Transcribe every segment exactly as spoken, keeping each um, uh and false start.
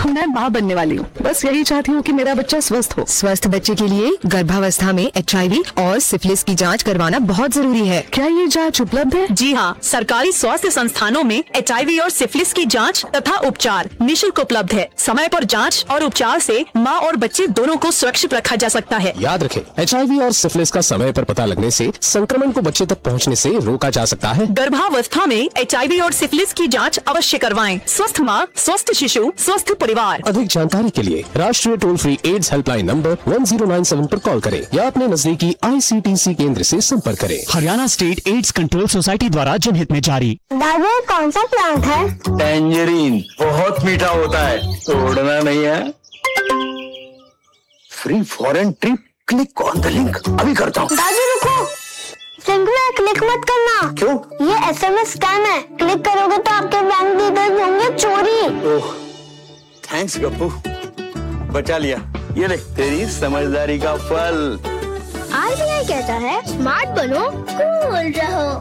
मैं माँ बनने वाली हूँ, बस यही चाहती हूँ कि मेरा बच्चा स्वस्थ हो। स्वस्थ बच्चे के लिए गर्भावस्था में एच आई वी और सिफिलिस की जांच करवाना बहुत जरूरी है। क्या ये जांच उपलब्ध है? जी हाँ, सरकारी स्वास्थ्य संस्थानों में एच आई वी और सिफिलिस की जांच तथा उपचार निःशुल्क उपलब्ध है। समय पर जांच और उपचार से माँ और बच्चे दोनों को सुरक्षित रखा जा सकता है। याद रखें, एच आई वी और सिफिलिस का समय पर पता लगने से संक्रमण को बच्चे तक पहुंचने से रोका जा सकता है। गर्भावस्था में एच आई वी और सिफिलिस की जांच अवश्य करवाएं। स्वस्थ माँ, स्वस्थ शिशु, स्वस्थ परिवार। अधिक जानकारी के लिए राष्ट्रीय toll free ads helpline number one zero nine seven पर कॉल करें या अपने नजदीकी आई सी टी सी केंद्र से संपर्क करें। Haryana state AIDS control society द्वारा जनहित में जारी। दादा कौन सा प्लांट है? टेंजरीन, बहुत मीठा होता है, तोड़ना नहीं है। Free foreign trip, click on the link, अभी करता हूँ। दादी रुको, लिंक में क्लिक मत करना। क्यों? ये एस एम एस स्कैम है, क्लिक करोगे तो आपके बैंक डिटेल्स होंगे चोरी। ओह, थैंक्स गप्पू, बचा लिया। ये देख तेरी समझदारी का फल। आर बी आई कहता है स्मार्ट बनो, कूल रहो।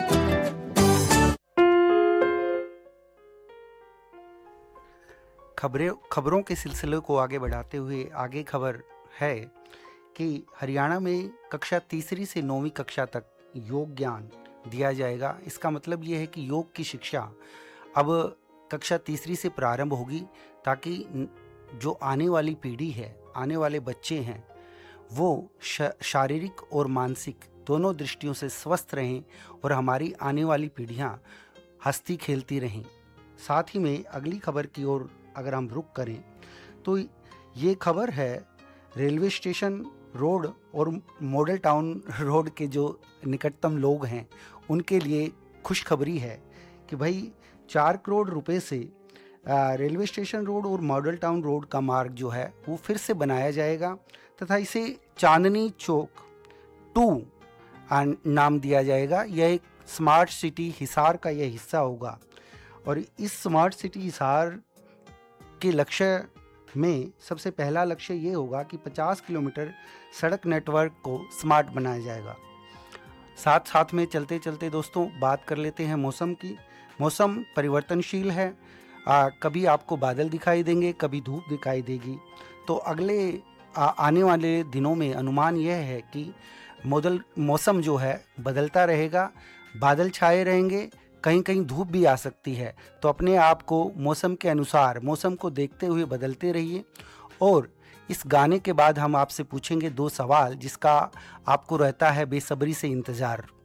खबरें खबरों के सिलसिले को आगे बढ़ाते हुए आगे खबर है कि हरियाणा में कक्षा तीसरी से नौवीं कक्षा तक योग ज्ञान दिया जाएगा। इसका मतलब ये है कि योग की शिक्षा अब कक्षा तीसरी से प्रारंभ होगी, ताकि जो आने वाली पीढ़ी है, आने वाले बच्चे हैं, वो शारीरिक और मानसिक दोनों दृष्टियों से स्वस्थ रहें और हमारी आने वाली पीढ़ियाँ हंसती खेलती रहें। साथ ही में अगली खबर की ओर अगर हम रुख करें तो ये खबर है रेलवे स्टेशन रोड और मॉडल टाउन रोड के जो निकटतम लोग हैं उनके लिए खुशखबरी है कि भाई चार करोड़ रुपए से रेलवे स्टेशन रोड और मॉडल टाउन रोड का मार्ग जो है वो फिर से बनाया जाएगा तथा इसे चांदनी चौक टू नाम दिया जाएगा। यह एक स्मार्ट सिटी हिसार का यह हिस्सा होगा और इस स्मार्ट सिटी हिसार के लक्ष्य में सबसे पहला लक्ष्य ये होगा कि पचास किलोमीटर सड़क नेटवर्क को स्मार्ट बनाया जाएगा। साथ साथ में चलते चलते दोस्तों बात कर लेते हैं मौसम की। मौसम परिवर्तनशील है, आ, कभी आपको बादल दिखाई देंगे, कभी धूप दिखाई देगी। तो अगले आ, आने वाले दिनों में अनुमान यह है कि मॉडल मौसम जो है बदलता रहेगा, बादल छाए रहेंगे, कहीं कहीं धूप भी आ सकती है। तो अपने आप को मौसम के अनुसार, मौसम को देखते हुए बदलते रहिए। और इस गाने के बाद हम आपसे पूछेंगे दो सवाल जिसका आपको रहता है बेसब्री से इंतज़ार।